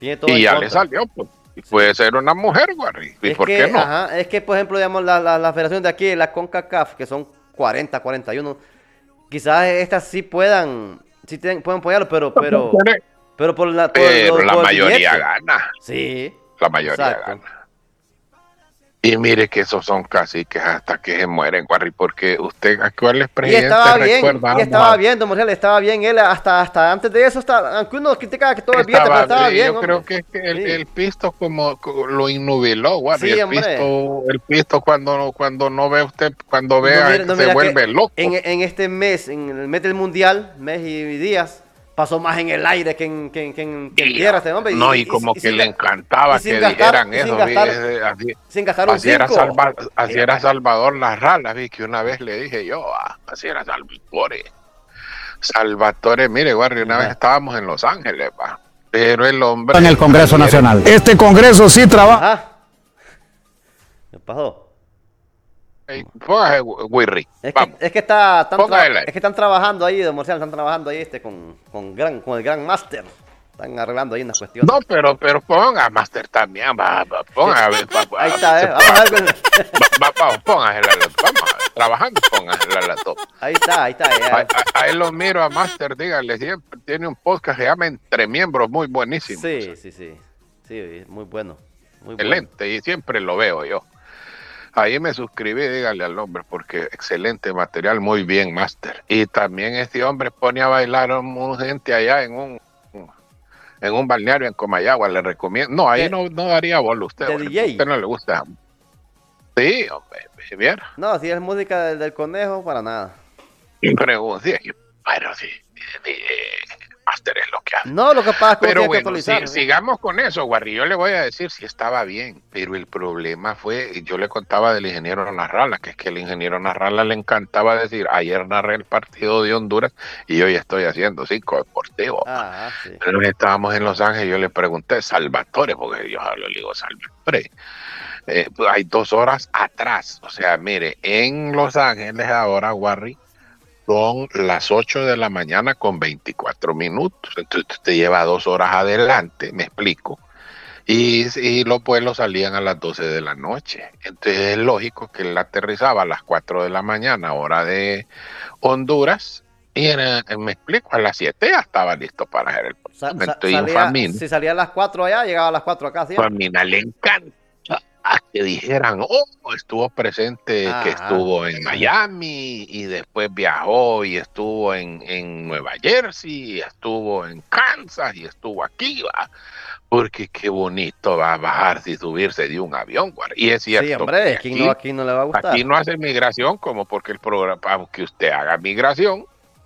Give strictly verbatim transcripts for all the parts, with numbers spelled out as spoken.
Tiene todo y en ya contra. le salió, pues. Y puede ser una mujer, Guarri. ¿Y Es por que, qué no? ajá, es que, por ejemplo, digamos, la, la, la federación de aquí, la CONCACAF, que son cuarenta, cuarenta y uno, quizás estas sí puedan, sí ten- puedan apoyarlo, pero, pero, pero por, la, por, Pero lo, la por el mayoría billete. gana. Sí, La mayoría exacto. gana. Y mire que esos son caciques hasta que se mueren, Guarri, porque usted, actual Y presidente, estaba bien, recuerda, y vamos estaba a bien, don Morcial, estaba bien él hasta, hasta antes de eso, estaba, aunque uno critica que todo es billete, pero estaba, estaba eh, bien, yo creo hombre. que, es que el, Sí, el pisto como, como lo innubiló, Guarri, sí, el hombre. pisto, el pisto cuando, cuando no ve usted, cuando No vea mira, que no se mira que vuelve en, loco. en este mes, en el mes del mundial, mes y días, pasó más en el aire que en, que en, que en, que en Y, tierra este hombre. Y, no, y y, y, como y que sin, le ga- y encantaba sin que gastar, dijeran y sin eso, vi, gastar, ese- así, sin gastar un así era cinco. Salva, así era Fíjate. Salvador Larrala, vi que una vez le dije yo, ah, así era Salvatore. Salvatore, mire, Guarri, una vez Ajá. estábamos en Los Ángeles, va. Pero el En el hombre Congreso ayer, Nacional. Este Congreso sí trabaja. Ajá. ¿Qué pasó? eh, póngase, Wirri, Es que, vamos, es que está, están tra- póngale. es que están trabajando ahí, de Morcial, están trabajando ahí este con, con, gran, con el Gran Master. Están arreglando ahí unas cuestiones. No, pero, pero ponga Master también, va, va, ponga, va, va, Ahí va, está, se ¿eh? Vamos ponga, a ver. va, va, vamos, póngase la laptop, vamos, a ver, trabajando, póngase la laptop. Ahí está, ahí está. Ahí, Ya. ahí- ahí lo miro a Master, dígale, siempre tiene un podcast que se llama Entre Miembros, muy buenísimo, Sí, sí, sí. Sí, muy bueno. Muy bueno. excelente, y siempre lo veo yo. Ahí me suscribí, dígale al hombre, porque excelente material, muy bien, Master. Y también este hombre pone a bailar a un- gente allá en un en un balneario en Comayagua, le recomiendo. No, ahí ¿Qué? no, no daría bola usted, ¿De porque a usted D J? no le gusta. Sí, hombre, viera. No, si es música del, del conejo, para nada. Pregunté, pero sí, sí, Master es lo que hace. No, lo que pasa es que uno Pero tiene que bueno, actualizar. si, ¿Sí? sigamos con eso, Guarri. Yo le voy a decir si estaba bien, pero el problema fue, yo le contaba del ingeniero Narrala, que es que el ingeniero Narrala le encantaba decir, ayer narré el partido de Honduras y hoy estoy haciendo cinco deportivos. Ajá, sí. Entonces estábamos en Los Ángeles, yo le pregunté, Salvatore, porque yo le digo Salvatore. Eh, pues hay dos horas atrás, o sea, mire, en Los Ángeles ahora, Guarri, son las ocho de la mañana con veinticuatro minutos. Entonces te lleva dos horas adelante, me explico. Y, y los vuelos salían a las doce de la noche. Entonces es lógico que él aterrizaba a las cuatro de la mañana, hora de Honduras. Y era, me explico, a las siete ya estaba listo para hacer el Sa- programa. sa- Entonces, salía, Infamina, si salía a las cuatro allá, llegaba a las cuatro acá siempre. Infamina le encanta a que dijeran, oh, estuvo presente, que Ajá. estuvo en Miami y después viajó y estuvo en, en Nueva Jersey, y estuvo en Kansas y estuvo aquí, va. Porque qué bonito va a bajarse y subirse de un avión, guarda. Y es Sí, cierto hombre, que aquí no, aquí, aquí no le va a aquí gustar. no hace migración como porque el programa, aunque usted haga migración,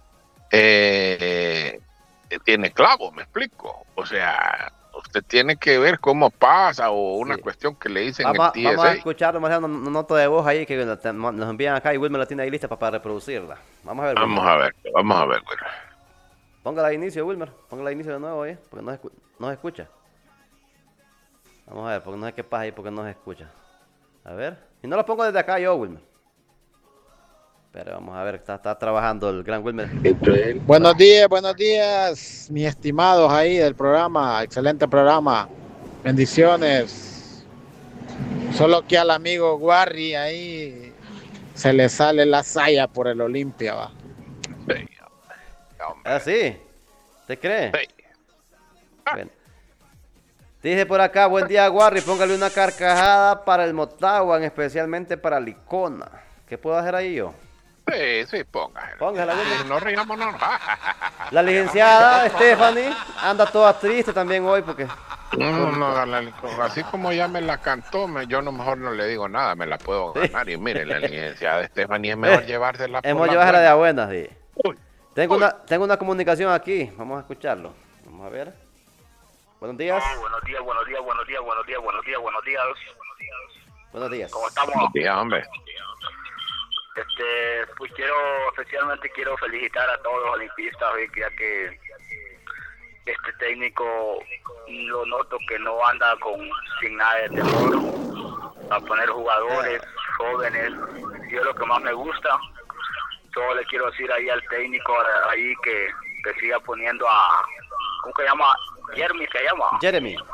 eh, eh, tiene clavo, me explico. O sea, usted tiene que ver cómo pasa o una Sí. cuestión que le dicen Vamos, el a- vamos a T S A. escuchar, Marcial, una nota de voz ahí que nos nos envían acá y Wilmer la tiene ahí lista para, para reproducirla. Vamos a ver, Wilmer. Vamos a ver, vamos a ver, güey. Póngala de inicio, Wilmer. Póngala de inicio de nuevo ahí, porque no se, escu- no se escucha. Vamos a ver, porque no sé qué pasa ahí, porque no se escucha. A ver. Y no lo pongo desde acá yo, Wilmer. Pero vamos a ver, está, está trabajando el gran Wilmer. Buenos días, buenos días, mis estimados ahí del programa. Excelente programa. Bendiciones. Solo que al amigo Guarri ahí se le sale la saya por el Olimpia, va. Sí, hombre. ¿Ah, sí? ¿Te cree? Sí. Bueno. Dice por acá, buen día, Guarri. Póngale una carcajada para el Motagua, especialmente para Licona. ¿Qué puedo hacer ahí yo? Sí, sí, póngala. Póngala, Wilmer. No ríamos, no. La licenciada Stephanie anda toda triste también hoy porque... No, no, la- así como ya me la cantó, me- yo no mejor no le digo nada, me la puedo ganar. Y mire, la licenciada Stephanie es mejor Eh, llevársela por Hemos la llevado a la de buena. a buenas, sí. Uy, Tengo uy. una, tengo una comunicación aquí, vamos a escucharlo. Vamos a ver. Buenos días. Oh, buenos días, buenos días, buenos días, buenos días, buenos días, buenos días. Buenos días. ¿Cómo estamos? Buenos días, hombre. Este, pues quiero, especialmente quiero felicitar a todos los olimpistas, hoy, ya que este técnico lo noto que no anda con sin nada de temor a poner jugadores jóvenes, y es lo que más me gusta. Solo le quiero decir ahí al técnico ahí que, que siga poniendo a, ¿cómo se llama? Jeremy se llama. Jeremy.